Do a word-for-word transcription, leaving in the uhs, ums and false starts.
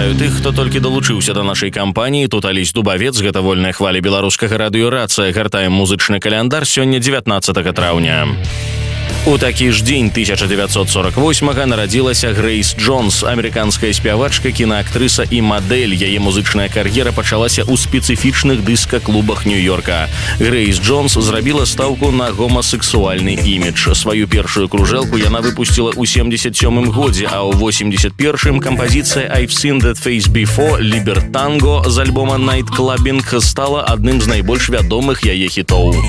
Вітаю тых, хто толькі далучыўся да нашай кампаніі. Тут Алесь Дубавец, гэта вольная хваля беларускага радыёрацыя. Гартаем музычны каляндар сёння дзевятнаццатага траўня. У такі ж дзень тысяча девятьсот сорок восьмага нарадзілася Грэйс Джонс, амерыканская спявачка, кінаактрыса і мадэль. Яе музычная кар'ера пачалася ў спецыфічных дыска-клубах Нью-Йорка. Грэйс Джонс зрабіла стаўку на гомасексуальны імідж. Сваю першую кружэлку яна выпусціла ў семдзесят сёмым годзе, а ў восемьдесят першым кампазіцыя «I've seen that face before» «Libertango» з альбома «Night Clubbing» стала адным з найбольш вядомых яе хітоў.